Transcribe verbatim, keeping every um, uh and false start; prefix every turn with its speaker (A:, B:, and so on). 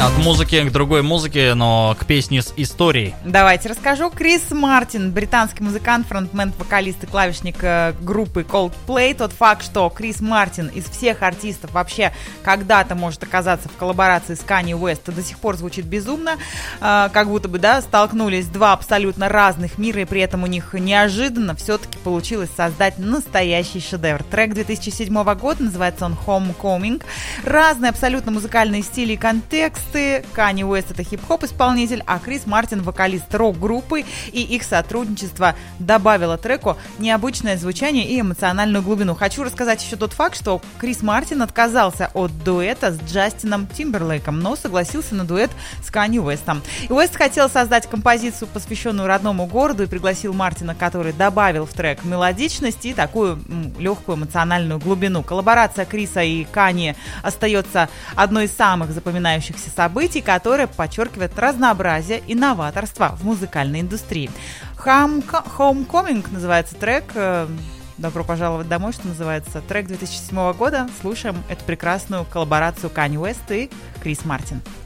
A: От музыки к другой музыке, но к песне с историей.
B: Давайте расскажу. Крис Мартин, британский музыкант, фронтмен, вокалист и клавишник э, группы Coldplay. Тот факт, что Крис Мартин из всех артистов вообще когда-то может оказаться в коллаборации с Канье Уэст, до сих пор звучит безумно. Э, как будто бы, да, столкнулись два абсолютно разных мира, и при этом у них неожиданно все-таки получилось создать настоящий шедевр. Трек две тысячи седьмого года, называется он Homecoming. Разные абсолютно музыкальные стили и контексты. Канье Уэст — это хип-хоп исполнитель, а Крис Мартин — вокалист рок-группы, и их сотрудничество добавило треку необычное звучание и эмоциональную глубину. Хочу рассказать еще тот факт, что Крис Мартин отказался от дуэта с Джастином Тимберлейком, но согласился на дуэт с Канье Уэстом. И Уэст хотел создать композицию, посвященную родному городу, и пригласил Мартина, который добавил в трек мелодичность и такую м, легкую эмоциональную глубину. Коллаборация Криса и Канье остается одной из самых запоминающихся событий, которое подчеркивает разнообразие и новаторство в музыкальной индустрии. Homecoming называется трек. Добро пожаловать домой, что называется. Трек две тысячи седьмого года. Слушаем эту прекрасную коллаборацию Канье Уэст и Крис Мартин.